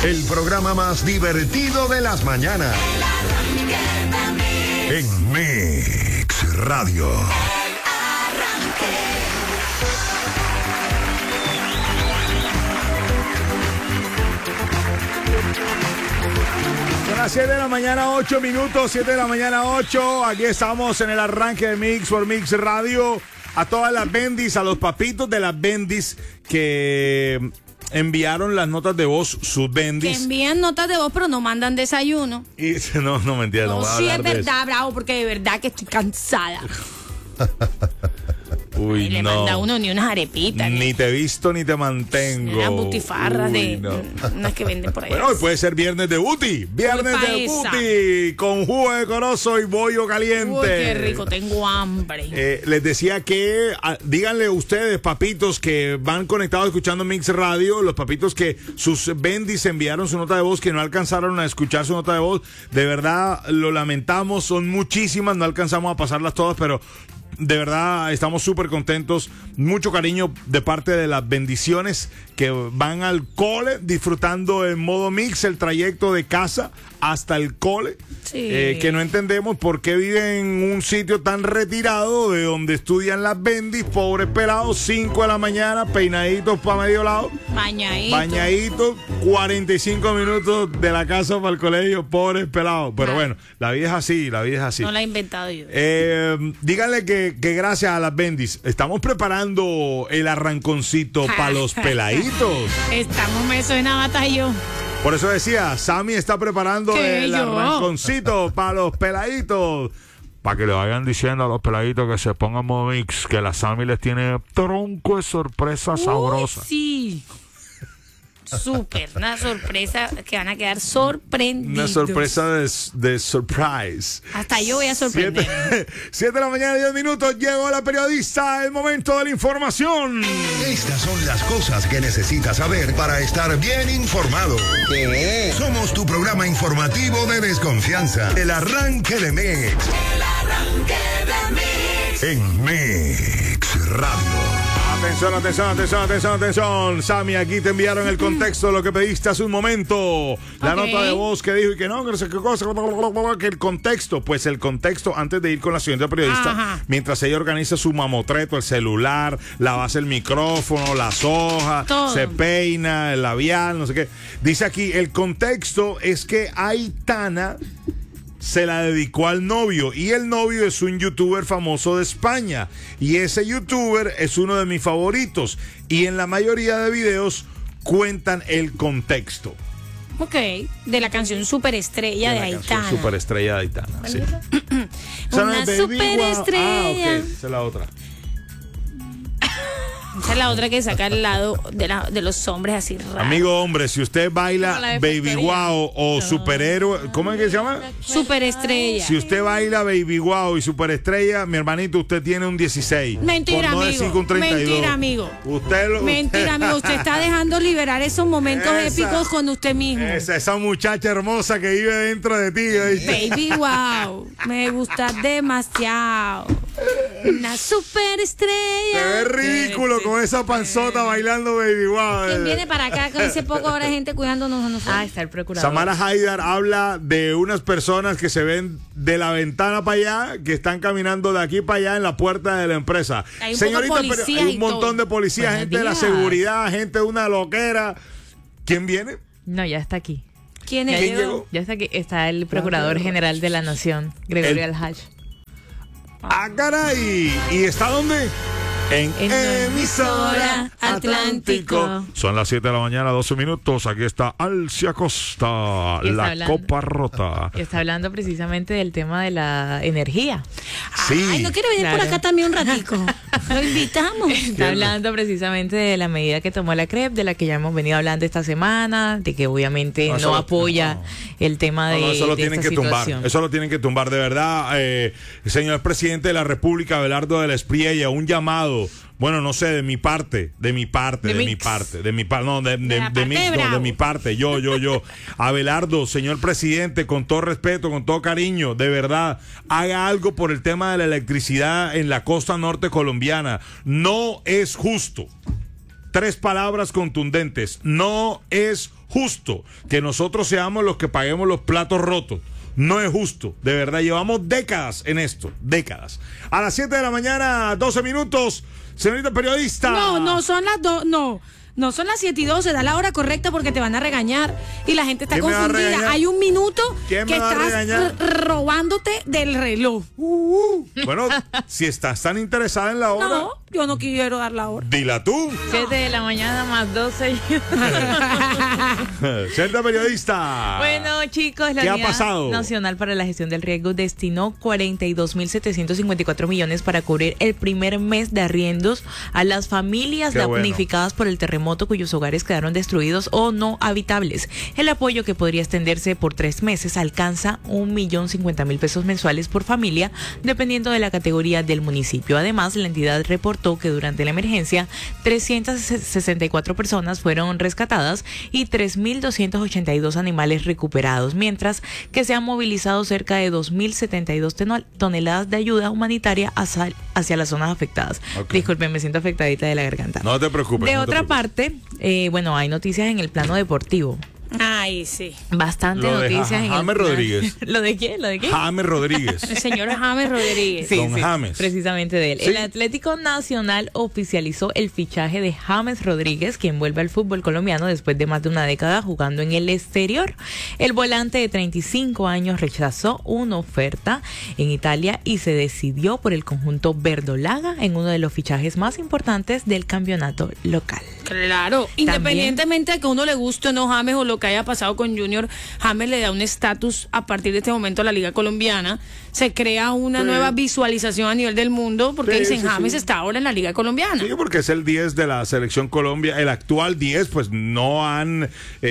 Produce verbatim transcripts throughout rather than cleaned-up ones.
El programa más divertido de las mañanas. En Mix Radio. Son las siete de la mañana, ocho minutos, siete de la mañana, ocho. Aquí estamos en el arranque de Mix por Mix Radio. A todas las bendis, a los papitos de las bendis que enviaron las notas de voz, sus bendis. Que envían notas de voz, pero no mandan desayuno. Y no, no me entiendo. No, No, sí es verdad, bravo, porque de verdad que estoy cansada. Uy, y le no. manda uno ni unas arepitas. Ni, ni te visto ni te mantengo. Unas butifarras Uy, de no. unas que venden por ahí. Bueno, hoy puede ser viernes de Buti. Viernes Uy, de paisa. Buti. Con jugo de corozo y bollo caliente. Uy, qué rico, tengo hambre. Eh, les decía que ah, díganle ustedes, papitos que van conectados escuchando Mix Radio, los papitos que sus bendis enviaron su nota de voz, que no alcanzaron a escuchar su nota de voz, de verdad lo lamentamos, son muchísimas, no alcanzamos a pasarlas todas, pero de verdad estamos súper contentos, mucho cariño de parte de las bendiciones que van al cole, disfrutando en modo mix el trayecto de casa hasta el cole. Sí. Eh, que no entendemos por qué viven en un sitio tan retirado de donde estudian las bendis, pobres pelados, cinco de la mañana, peinaditos para medio lado, Bañadito. bañaditos, cuarenta y cinco minutos de la casa para el colegio, pobres pelados. Pero Ah. bueno, la vida es así, la vida es así. No la he inventado yo. Eh, díganle que, que gracias a las bendis estamos preparando el arranconcito para los peladitos. Estamos, me suena batallón. Por eso decía, Sammy está preparando ¿Qué, el yo? arranconcito para los peladitos. Para que le vayan diciendo a los peladitos que se pongan modo mix, que la Sammy les tiene tronco de sorpresa sabrosa. Uy, sí. Súper, una sorpresa que van a quedar sorprendidos. Una sorpresa de, de surprise. Hasta yo voy a sorprender. Siete, siete de la mañana, diez minutos. Llegó la periodista, el momento de la información. Estas son las cosas que necesitas saber para estar bien informado. ¿Qué? Somos tu programa informativo de desconfianza. El arranque de Mix. El arranque de Mix. En Mix Radio. Atención, atención, atención, atención, atención. Sammy, aquí te enviaron el contexto de lo que pediste hace un momento. La Ok. nota de voz que dijo y que no, que no sé qué cosa, que el contexto. Pues el contexto, antes de ir con la siguiente periodista, Ajá. mientras ella organiza su mamotreto, el celular, la base el micrófono, las hojas, Todo. se peina, el labial, no sé qué. Dice aquí, el contexto es que Aitana se la dedicó al novio, y el novio es un youtuber famoso de España, y ese youtuber es uno de mis favoritos, y en la mayoría de videos cuentan el contexto Ok, de la canción Superestrella de, la canción Aitana. Superestrella de Aitana. Sí. Esa no Una es Baby Wow. superestrella. Ah, ok, esa es la otra. Esa es la otra que saca al lado de, la, de los hombres así raros. Amigo hombre, si usted baila Como la de Baby Factoría. Wow o superhéroe, ¿cómo es que se llama? Superestrella. Si usted baila Baby Wow y Superestrella, mi hermanito, usted tiene un dieciséis. Mentira, por no amigo. decir que un treinta y dos. Mentira, amigo. Usted lo, Mentira, amigo. Usted está dejando liberar esos momentos Esa- épicos con usted mismo. Esa, esa muchacha hermosa que vive dentro de ti. ¿oíste? Baby, wow. Me gusta demasiado. Una superestrella. Se ve ridículo con esa panzota bailando Baby Wow. ¿Quién viene para acá? Que hace poco ahora hay gente cuidándonos a nosotros. Ah, está el procurador. Samara Haidar habla de unas personas que se ven de la ventana para allá, que están caminando de aquí para allá en la puerta de la empresa. Hay un poco Señorita, pero policías hay y un montón todo. de policías, Buenos gente de la días. seguridad, gente de una loquera. ¿Quién viene? No, ya está aquí. ¿Quién ¿Quién es? llegó? Ya está aquí. Está el procurador general de la nación, Gregorio El- Alhaj. ¡Ah, caray! ¿Y está dónde? En, En Emisora Atlántico. Son las siete de la mañana, doce minutos. Aquí está Alcia Costa, Y está la hablando. copa rota. Y está hablando precisamente del tema de la energía. Sí. Ay, ¿no quiere venir por Claro. acá también un ratico? Lo invitamos. Está hablando precisamente de la medida que tomó la C R E P, de la que ya hemos venido hablando esta semana, de que obviamente No, no, eso lo- apoya no. el tema de, No, no, eso lo de tienen esta que tumbar. situación. Eso lo tienen que tumbar. De verdad, eh, señor presidente de la República, Abelardo de la Espriella, un llamado. Bueno, no sé, de mi parte, de mi parte, de, De mi mix. parte, de mi parte, no, de, de, De la de parte mi, de no, de Bravo. mi parte, yo, yo, yo. Abelardo, señor presidente, con todo respeto, con todo cariño, de verdad, haga algo por el tema de la electricidad en la costa norte colombiana. No es justo. tres palabras contundentes. No es justo que nosotros seamos los que paguemos los platos rotos. No es justo, de verdad, llevamos décadas en esto, décadas. A las siete de la mañana, doce minutos, señorita periodista. No, no son las dos, no. No son las siete y doce, da la hora correcta porque te van a regañar y la gente está ¿Quién me va a confundida. regañar? Hay un minuto ¿Quién que me va a estás regañar? r- robándote del reloj. Uh, bueno, si estás tan interesada en la hora, No, yo no quiero dar la hora. dila tú. siete de la mañana más doce. Señorita periodista. Bueno, chicos, la ¿Qué ha Unidad pasado? Nacional para la Gestión del Riesgo destinó cuarenta y dos mil setecientos cincuenta y cuatro millones para cubrir el primer mes de arriendos a las familias Qué damnificadas por el terremoto cuyos hogares quedaron destruidos o no habitables. El apoyo, que podría extenderse por tres meses, alcanza un millón cincuenta mil pesos mensuales por familia, dependiendo de la categoría del municipio. Además, la entidad reportó que durante la emergencia trescientas sesenta y cuatro personas fueron rescatadas y tres mil doscientos ochenta y dos animales recuperados, mientras que se han movilizado cerca de dos mil setenta y dos toneladas de ayuda humanitaria hacia, hacia las zonas afectadas. Okay. Disculpen, me siento afectadita de la garganta. No te preocupes. De no te otra preocupes. parte, eh, bueno, hay noticias en el plano deportivo. Ay, sí. Bastante Lo de noticias Ja- en el James plan- Rodríguez. ¿Lo de qué? ¿Lo de qué? James Rodríguez. El señor James Rodríguez. Sí, Don sí, James. precisamente de él. Sí. El Atlético Nacional oficializó el fichaje de James Rodríguez, quien vuelve al fútbol colombiano después de más de una década jugando en el exterior. El volante de treinta y cinco años rechazó una oferta en Italia y se decidió por el conjunto verdolaga en uno de los fichajes más importantes del campeonato local. Claro, independientemente de que a uno le guste o no James o lo que haya pasado con Junior, James le da un estatus a partir de este momento a la Liga Colombiana. Se crea una Sí. nueva visualización a nivel del mundo porque Sí, dicen sí, James sí. está ahora en la Liga Colombiana. Sí, porque es el diez de la selección Colombia. El actual diez, pues no han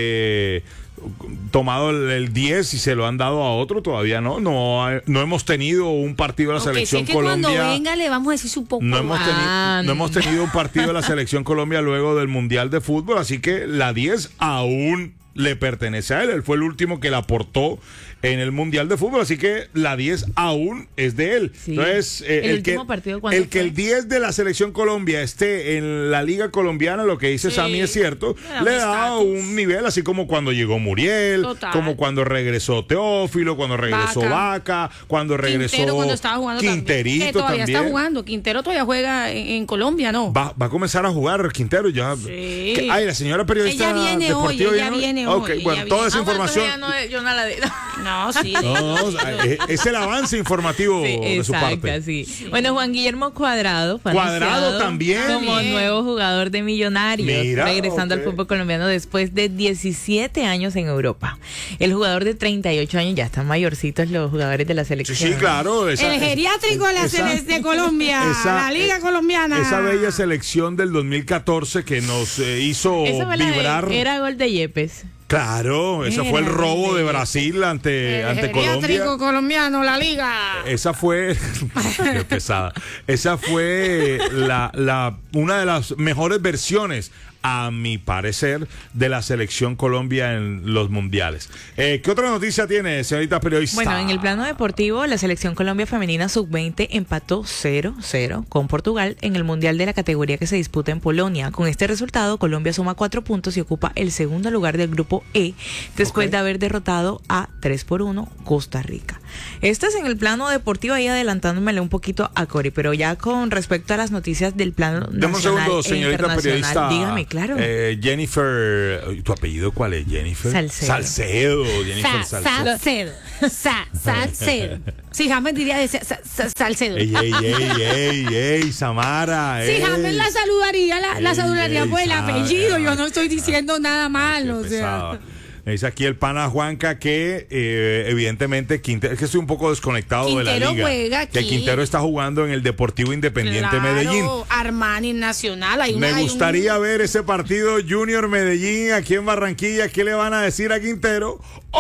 eh, tomado el, el diez y se lo han dado a otro, todavía no. No, ha- no hemos tenido un partido de la Aunque selección sé que Colombia. cuando venga le vamos a decir su poco. No hemos, teni- Ah, no hemos tenido un partido de la selección Colombia luego del Mundial de Fútbol, así que la diez aún le pertenece a él. Él fue el último que la aportó en el Mundial de Fútbol, así que la diez aún es de él. Sí. Entonces, eh, ¿El el, último que, partido cuándo el que fue? el diez de la selección Colombia esté en la Liga Colombiana, lo que dice Sí. Sammy es cierto, Le da le un da estatus. un nivel, así como cuando llegó Muriel, Total. como cuando regresó Teófilo, cuando regresó Vaca. Vaca, cuando regresó Quintero cuando estaba jugando Quinterito también. Que todavía también. está jugando. Quintero todavía juega en, en Colombia, ¿no? Va, va a comenzar a jugar Quintero ya. Sí. ¿Qué? Ay, la señora periodista Ella viene hoy, deportiva ella viene hoy, Ok, ella bueno, toda viene. esa Ah, bueno, información. entonces ya no, yo no la de... No, sí. No, no, es, es el avance informativo Sí, de su exacto, parte. sí. Bueno, Juan Guillermo Cuadrado fue Cuadrado anunciado también. como Bien. nuevo jugador de Millonarios, Mira, regresando ok. al fútbol colombiano después de diecisiete años en Europa. El jugador de treinta y ocho años, ya están mayorcitos los jugadores de la Sí, selección. sí, claro. esa- El geriátrico de la esa- sele- de Colombia, esa- la Liga Colombiana. Esa bella selección del dos mil catorce que nos eh, hizo Esa fue la de- vibrar. era gol de Yepes. Claro, ese fue el Era robo de de- Brasil ante, El ante geriátrico Colombia. colombiano, la Liga. Esa fue qué pesada. Esa fue la, la una de las mejores versiones, a mi parecer, de la selección Colombia en los mundiales. Eh, ¿Qué otra noticia tiene, señorita periodista? Bueno, en el plano deportivo, la selección Colombia femenina sub veinte empató cero cero con Portugal en el mundial de la categoría que se disputa en Polonia. Con este resultado, Colombia suma cuatro puntos y ocupa el segundo lugar del grupo E, después Ok. de haber derrotado a tres por uno Costa Rica. Este es en el plano deportivo, ahí adelantándomele un poquito a Cori, pero ya con respecto a las noticias del plano Deme un nacional segundo, e señorita internacional, periodista. dígame, claro. Eh, Jennifer, ¿tu apellido cuál es? Jennifer Salcedo. Salcedo, Jennifer Sa- Salcedo. Salcedo. Sa- Salcedo. Si James diría de sa- sa- Salcedo. Ey, ey, ey, ey, ey, Samara. Si ey. James la saludaría, la, la Ey, saludaría ey, por el Sa- apellido. Yo no ay, estoy diciendo nada mal, Qué o sea. pesado. Me dice aquí el pana Juanca que eh, evidentemente Quintero, es que estoy un poco desconectado de la Quintero liga. juega Que aquí. Quintero está jugando en el Deportivo Independiente Claro, Medellín. Armani Nacional. Hay una, Me hay gustaría un- ver ese partido Junior Medellín aquí en Barranquilla. ¿Qué le van a decir a Quintero?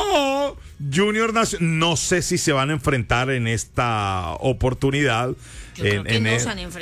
O Junior Nacional. No sé si se van a enfrentar en esta oportunidad. Yo creo en, que en no el- se han enfrentado.